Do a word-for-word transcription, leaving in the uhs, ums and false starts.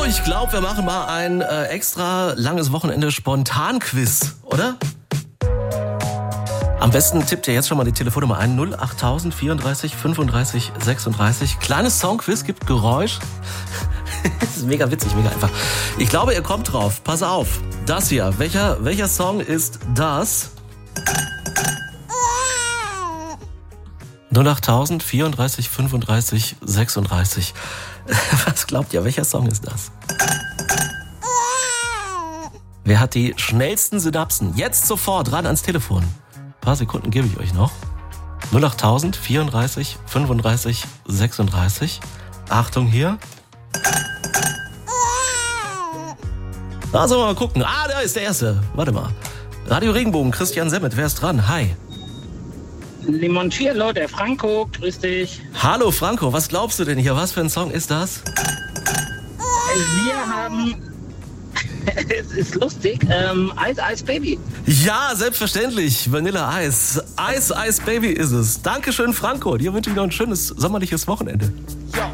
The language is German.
ich glaube, wir machen mal ein äh, extra langes Wochenende Spontan-Quiz, oder? Am besten tippt ihr jetzt schon mal die Telefonnummer ein, null achttausend vierunddreißig fünfunddreißig sechsunddreißig. Kleines Songquiz, gibt Geräusch. Das ist mega witzig, mega einfach. Ich glaube, ihr kommt drauf. Pass auf, das hier. Welcher, welcher Song ist das? null achttausend vierunddreißig fünfunddreißig sechsunddreißig. Was glaubt ihr, welcher Song ist das? Wer hat die schnellsten Synapsen? Jetzt sofort ran ans Telefon. Ein paar Sekunden gebe ich euch noch. null achttausend vierunddreißig fünfunddreißig sechsunddreißig. Achtung hier. Also mal gucken. Ah, da ist der Erste. Warte mal. Radio Regenbogen, Christian Semmet, wer ist dran? Hi. Limoncello, der Franco, grüß dich. Hallo Franco, was glaubst du denn hier? Was für ein Song ist das? Wir haben, es ist lustig, ähm, Ice Ice Baby. Ja, selbstverständlich, Vanilla Ice. Ice Ice Baby ist es. Dankeschön Franco, dir wünsche ich noch ein schönes sommerliches Wochenende. Yo,